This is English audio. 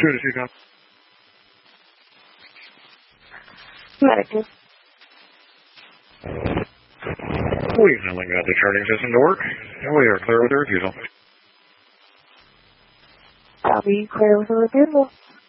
Sure, if you got. Medical. We finally got the charting system to work, and we are clear with the refusal. I'll be clear with the refusal.